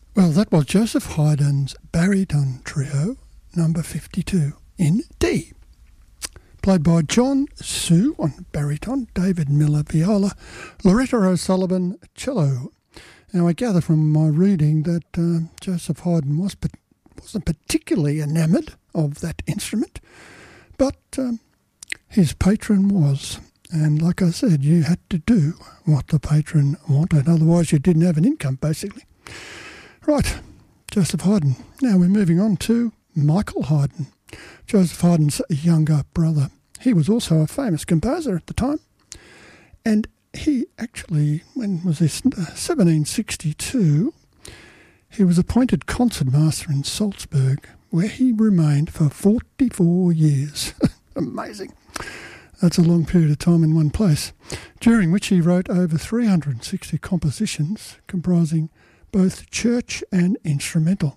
Well, that was Joseph Haydn's baritone trio, number 52, in D. Played by John Sue on baritone, David Miller viola, Loretta O'Sullivan cello. Now, I gather from my reading that Joseph Haydn wasn't particularly enamoured of that instrument, but his patron was. And like I said, you had to do what the patron wanted, otherwise you didn't have an income, basically. Right, Joseph Haydn. Now we're moving on to Michael Haydn, Joseph Haydn's younger brother. He was also a famous composer at the time, and he actually, when was this, 1762, he was appointed concertmaster in Salzburg, where he remained for 44 years. Amazing. That's a long period of time in one place, during which he wrote over 360 compositions comprising both church and instrumental.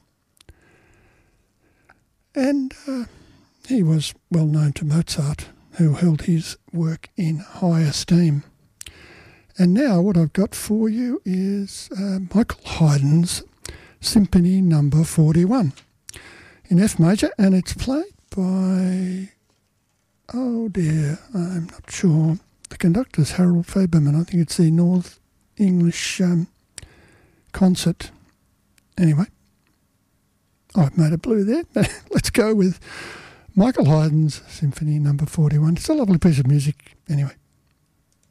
And he was well known to Mozart, who held his work in high esteem. And now what I've got for you is Michael Haydn's Symphony Number 41 in F major, and it's played by, oh dear, I'm not sure. The conductor's Harold Faberman. I think it's the North English concert. Anyway, I've made a blue there. Let's go with Michael Haydn's Symphony Number 41. It's a lovely piece of music anyway.